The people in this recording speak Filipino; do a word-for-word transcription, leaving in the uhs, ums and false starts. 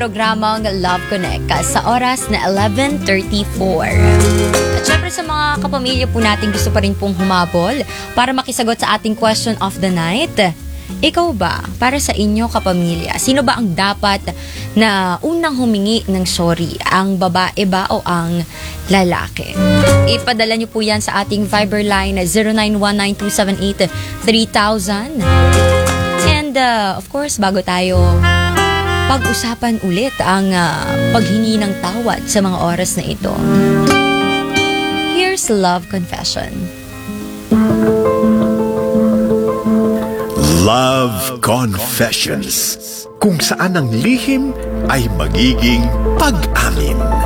Programang Love Connect sa oras na eleven thirty-four. At syempre sa mga kapamilya po natin gusto pa rin pong humabol para makisagot sa ating question of the night. Ikaw ba, para sa inyo kapamilya, sino ba ang dapat na unang humingi ng sorry? Ang babae ba o ang lalaki? Ipadala niyo po yan sa ating Viber line na zero nine one nine two seven eight three thousand. And uh, of course, bago tayo pag-usapan ulit ang uh, paghingi ng tawad sa mga oras na ito, here's Love Confession. Love Confessions, kung saan ang lihim ay magiging pag-amin.